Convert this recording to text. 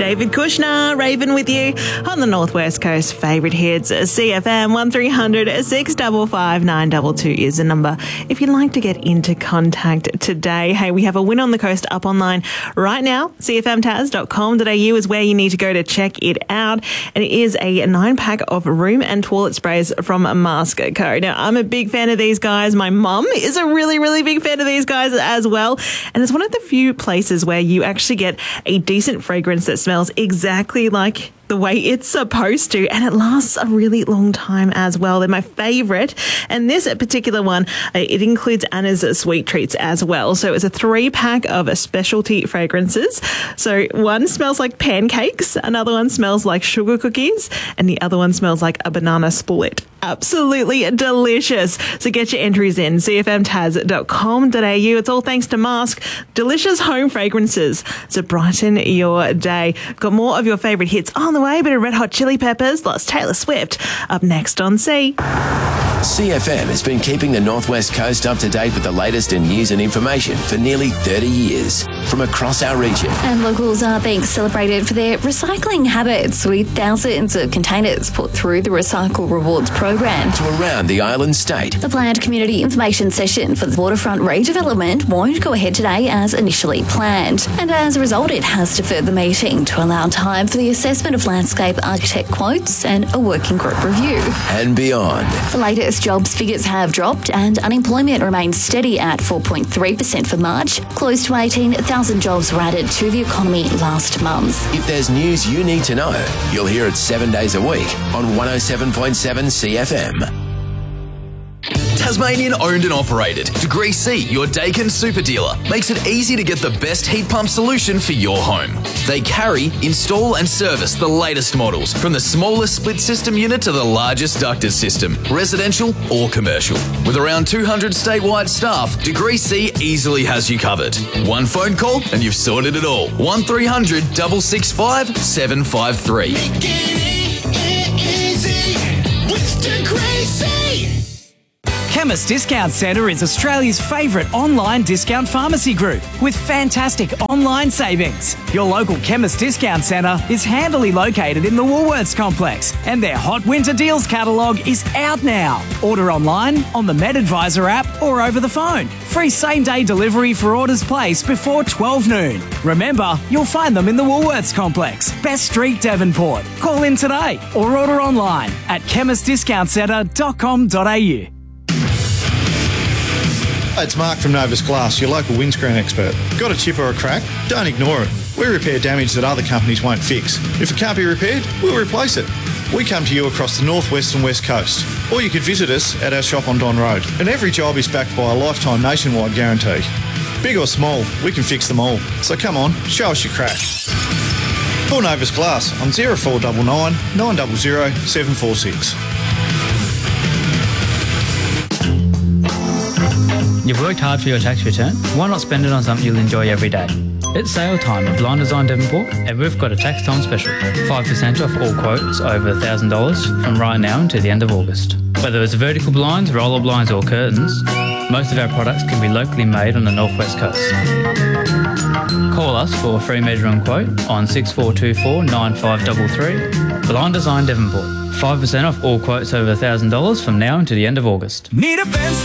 David Kushner, Raven with you on the Northwest Coast favourite hits. CFM 1300 655 922 is the number if you'd like to get into contact today. Hey, we have a Win on the Coast up online right now. cfmtaz.com.au is where you need to go to check it out. And it is a 9-pack of room and toilet sprays from Mask Co. Now, I'm a big fan of these guys. My mum is a really, really big fan of these guys as well. And it's one of the few places where you actually get a decent fragrance that smells exactly like the way it's supposed to, and it lasts a really long time as well. They're my favourite, and this particular one, it includes Anna's Sweet Treats as well. So it's a 3-pack of specialty fragrances. So one smells like pancakes, another one smells like sugar cookies, and the other one smells like a banana split. Absolutely delicious. So get your entries in, cfmtaz.com.au. It's all thanks to Mask. Delicious home fragrances to brighten your day. Got more of your favourite hits on the way. Bit of Red Hot Chili Peppers plus Taylor Swift up next on C. CFM has been keeping the Northwest Coast up to date with the latest in news and information for nearly 30 years from across our region. And locals are being celebrated for their recycling habits, with thousands of containers put through the Recycle Rewards program. To around the island state. The planned community information session for the waterfront redevelopment won't go ahead today as initially planned. And as a result, it has deferred the meeting to allow time for the assessment of landscape architect quotes and a working group review. And beyond. The latest jobs figures have dropped and unemployment remains steady at 4.3% for March. Close to 18,000 jobs were added to the economy last month. If there's news you need to know, you'll hear it 7 days a week on 107.7 CFM. Tasmanian owned and operated. Degree C, your Dakin super dealer, makes it easy to get the best heat pump solution for your home. They carry, install and service the latest models, from the smallest split system unit to the largest ducted system, residential or commercial. With around 200 statewide staff, Degree C easily has you covered. One phone call and you've sorted it all. 1300 665 753. Make it easy with Degree C. Chemist Discount Centre is Australia's favourite online discount pharmacy group with fantastic online savings. Your local Chemist Discount Centre is handily located in the Woolworths complex, and their Hot Winter Deals catalogue is out now. Order online, on the MedAdvisor app or over the phone. Free same-day delivery for orders placed before 12 noon. Remember, you'll find them in the Woolworths complex, Best Street, Devonport. Call in today or order online at chemistdiscountcentre.com.au. It's Mark from Novus Glass, your local windscreen expert. Got a chip or a crack? Don't ignore it. We repair damage that other companies won't fix. If it can't be repaired, we'll replace it. We come to you across the northwest and west coast. Or you could visit us at our shop on Don Road. And every job is backed by a lifetime nationwide guarantee. Big or small, we can fix them all. So come on, show us your crack. Call Novus Glass on 0499 900 746. You've worked hard for your tax return. Why not spend it on something you'll enjoy every day? It's sale time at Blind Design Devonport, and we've got a tax time special. 5% off all quotes over $1,000 from right now until the end of August. Whether it's vertical blinds, roller blinds or curtains, most of our products can be locally made on the Northwest Coast. Call us for a free measuring quote on 6424 9533. Blind Design Devonport. 5% off all quotes over $1,000 from now until the end of August. Need a fence